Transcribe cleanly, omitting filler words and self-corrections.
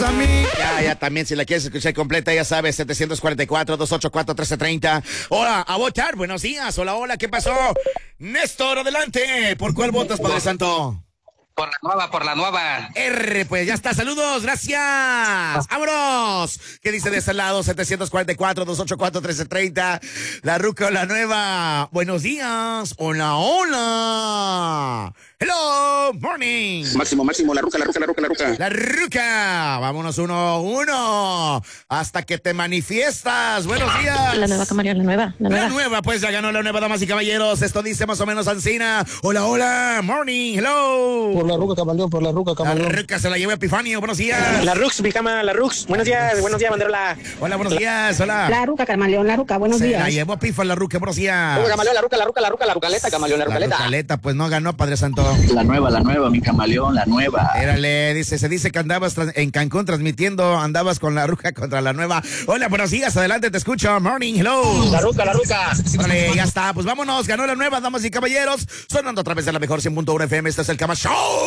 a mí. Ya, también, si la quieres escuchar completa, ya sabes, 744-284-1330. Hola, a votar, buenos días. Hola, ¿qué pasó? Néstor, adelante. ¿Por cuál votas, Padre Santo? Por la nueva. Pues ya está, saludos, gracias. ¡Vámonos! ¿Qué dice de este lado? 744-284-1330. La ruca o la nueva. Buenos días. Hola. Hello, morning. Máximo, la ruca. La ruca. Vámonos 1-1. Hasta que te manifiestas. Buenos días. La nueva, Camaleón, la nueva. Pues ya ganó la nueva, damas y caballeros. Esto dice más o menos Ancina. Hola, morning, hello. Por la ruca, Camaleón. La ruca se la lleva Epifanio, buenos días. La Rux, mi cama, la Rux. Buenos días, Banderola. Hola, buenos días, hola. La ruca, Camaleón, la ruca, buenos días. Se la llevó a Pifa, la ruca, buenos días. Camaleón, la rucaleta, Camaleón, la rucaleta. La rucaleta, pues no ganó, Padre Santo. La nueva, mi camaleón, la nueva. Érale, se dice que andabas en Cancún transmitiendo, andabas con la ruca contra la nueva. Hola, buenos días, adelante, te escucho. Morning, hello. La ruca. Vale, ya está, pues vámonos, ganó la nueva, damas y caballeros. Sonando a través de la mejor 100.1 FM, este es el Cama Show.